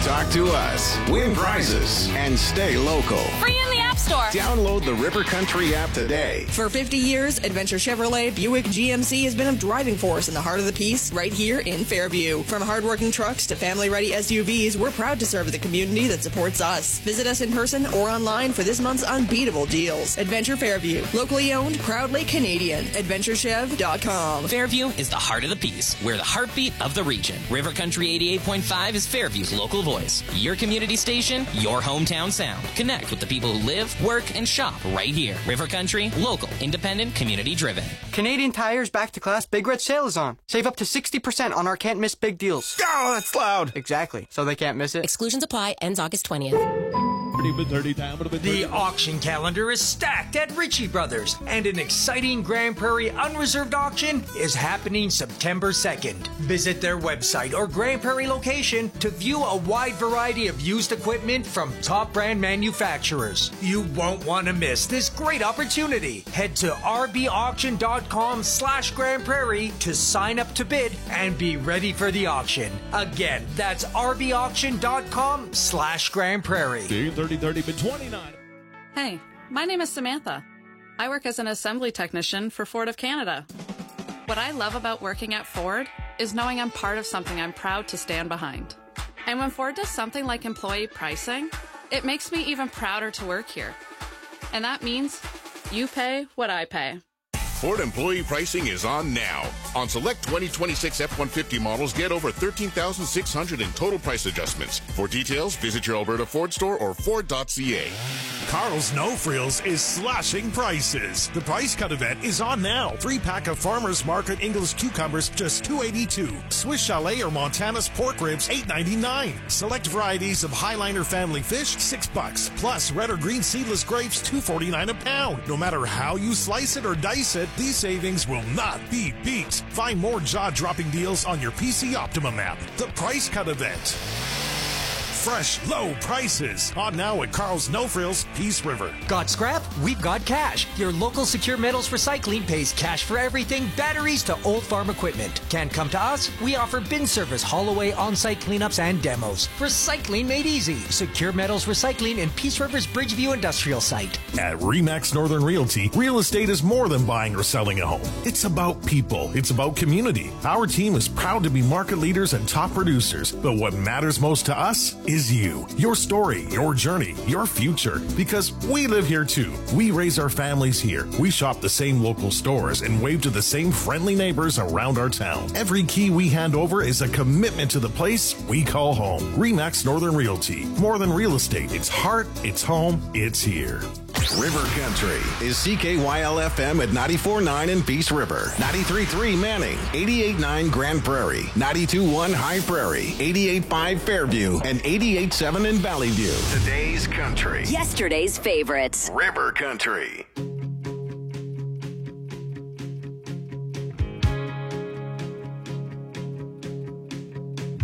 Talk to us, win prizes, and stay local. Free in the App Store. Download the River Country app today. For 50 years, Adventure Chevrolet Buick GMC has been a driving force in the heart of the Peace right here in Fairview. From hardworking trucks to family-ready SUVs, we're proud to serve the community that supports us. Visit us in person or online for this month's unbeatable deals. Adventure Fairview. Locally owned, proudly Canadian. AdventureChev.com. Fairview is the heart of the Peace. We're the heartbeat of the region. River Country 88.5 is Fairview's local voice. Your community station, your hometown sound. Connect with the people who live, work, and shop right here. River Country, local, independent, community-driven. Canadian Tire's Back to Class Big Red Sale is on. Save up to 60% on our can't miss big deals. Oh, that's loud. Exactly. So they can't miss it. Exclusions apply. Ends August 20th. The auction calendar is stacked at Ritchie Brothers, and an exciting Grand Prairie unreserved auction is happening September 2nd. Visit their website or Grand Prairie location to view a wide variety of used equipment from top brand manufacturers. You won't want to miss this great opportunity. Head to rbauction.com/Grand Prairie to sign up to bid and be ready for the auction. Again, that's rbauction.com/Grand Prairie. 30-30-29. Hey, my name is Samantha. I work as an assembly technician for Ford of Canada. What I love about working at Ford is knowing I'm part of something I'm proud to stand behind. And when Ford does something like employee pricing, it makes me even prouder to work here. And that means you pay what I pay. Ford employee pricing is on now. On select 2026 F-150 models, get over $13,600 in total price adjustments. For details, visit your Alberta Ford store or Ford.ca. Carl's No Frills is slashing prices. The price cut event is on now. 3-pack of Farmer's Market English cucumbers, just $2.82. Swiss Chalet or Montana's pork ribs, $8.99. Select varieties of Highliner family fish, $6. Plus red or green seedless grapes, $2.49 a pound. No matter how you slice it or dice it, these savings will not be beat. Find more jaw-dropping deals on your PC Optimum app. The price cut event. Fresh, low prices. On now at Carl's No Frills, Peace River. Got scrap? We've got cash. Your local Secure Metals Recycling pays cash for everything, batteries to old farm equipment. Can't come to us? We offer bin service, haul away, on-site cleanups, and demos. Recycling made easy. Secure Metals Recycling in Peace River's Bridgeview Industrial Site. At RE/MAX Northern Realty, real estate is more than buying or selling a home. It's about people. It's about community. Our team is proud to be market leaders and top producers. But what matters most to us is you, your story, your journey, your future. Because we live here too. We raise our families here. We shop the same local stores and wave to the same friendly neighbors around our town. Every key we hand over is a commitment to the place we call home. RE/MAX Northern Realty. More than real estate. It's heart, it's home, it's here. River Country is CKYL-FM at 94.9 in Peace River, 93.3 Manning, 88.9 Grand Prairie, 92.1 High Prairie, 88.5 Fairview, and 88.7 in Valley View. Today's country. Yesterday's favorites. River Country.